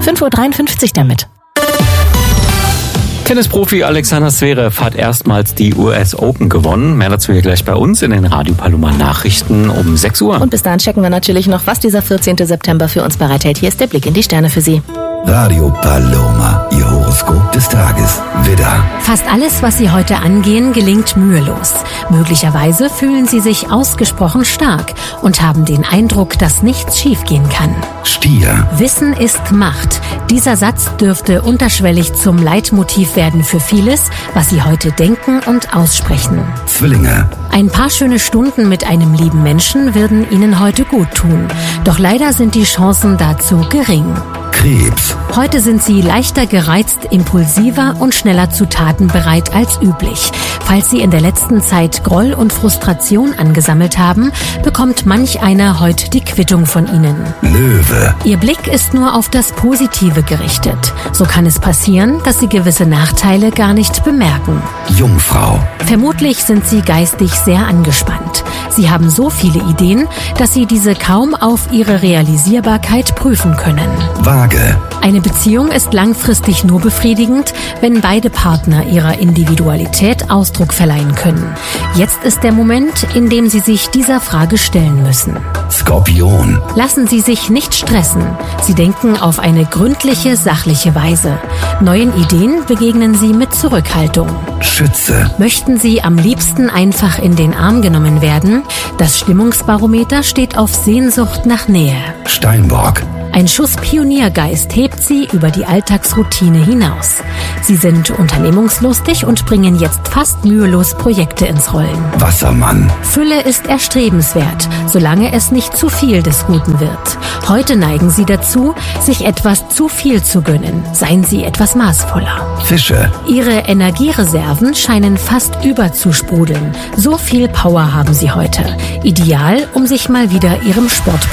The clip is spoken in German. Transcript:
5:53 Uhr damit. Tennisprofi Alexander Zverev hat erstmals die US Open gewonnen. Mehr dazu hier gleich bei uns in den Radio Paloma Nachrichten um 6 Uhr. Und bis dahin checken wir natürlich noch, was dieser 14. September für uns bereithält. Hier ist der Blick in die Sterne für Sie. Radio Paloma, Ihr Horoskop des Tages. Widder. Fast alles, was Sie heute angehen, gelingt mühelos. Möglicherweise fühlen Sie sich ausgesprochen stark und haben den Eindruck, dass nichts schiefgehen kann. Stier. Wissen ist Macht. Dieser Satz dürfte unterschwellig zum Leitmotiv werden für vieles, was Sie heute denken und aussprechen. Zwillinge. Ein paar schöne Stunden mit einem lieben Menschen würden Ihnen heute gut tun. Doch leider sind die Chancen dazu gering. Krebs. Heute sind Sie leichter gereizt, impulsiver und schneller zu Taten bereit als üblich. Falls Sie in der letzten Zeit Groll und Frustration angesammelt haben, bekommt manch einer heute die Quittung von Ihnen. Löwe. Ihr Blick ist nur auf das Positive gerichtet. So kann es passieren, dass Sie gewisse Nachteile gar nicht bemerken. Jungfrau. Vermutlich sind Sie geistig sehr angespannt. Sie haben so viele Ideen, dass Sie diese kaum auf ihre Realisierbarkeit prüfen können. Waage. Eine Beziehung ist langfristig nur befriedigend, wenn beide Partner ihrer Individualität Ausdruck verleihen können. Jetzt ist der Moment, in dem Sie sich dieser Frage stellen müssen. Skorpion. Lassen Sie sich nicht stressen. Sie denken auf eine gründliche, sachliche Weise. Neuen Ideen begegnen Sie mit Zurückhaltung. Schütze. Möchten Sie am liebsten einfach in den Arm genommen werden? Das Stimmungsbarometer steht auf Sehnsucht nach Nähe. Steinbock. Ein Schuss Pioniergeist hebt Sie über die Alltagsroutine hinaus. Sie sind unternehmungslustig und bringen jetzt fast mühelos Projekte ins Rollen. Wassermann. Fülle ist erstrebenswert, solange es nicht zu viel des Guten wird. Heute neigen Sie dazu, sich etwas zu viel zu gönnen. Seien Sie etwas maßvoller. Fische. Ihre Energiereserven scheinen fast überzusprudeln. So viel Power haben Sie heute. Ideal, um sich mal wieder Ihrem Sport